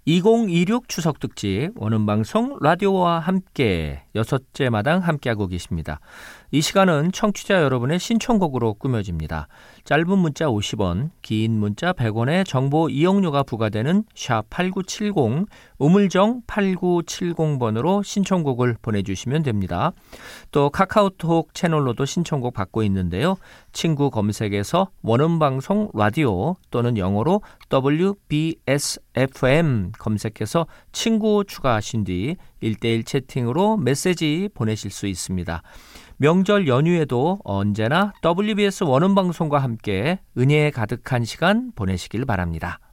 2026 추석 특집 원음방송 라디오와 함께 여섯째 마당 함께하고 계십니다. 이 시간은 청취자 여러분의 신청곡으로 꾸며집니다. 짧은 문자 50원, 긴 문자 100원의 정보 이용료가 부과되는 샵8970, 우물정 8970번으로 신청곡을 보내주시면 됩니다. 또 카카오톡 채널로도 신청곡 받고 있는데요. 친구 검색에서 원음방송 라디오 또는 영어로 WBSFM 검색해서 친구 추가하신 뒤 1대1 채팅으로 메시지 보내실 수 있습니다. 명절 연휴에도 언제나 WBS 원음방송과 함께 은혜에 가득한 시간 보내시길 바랍니다.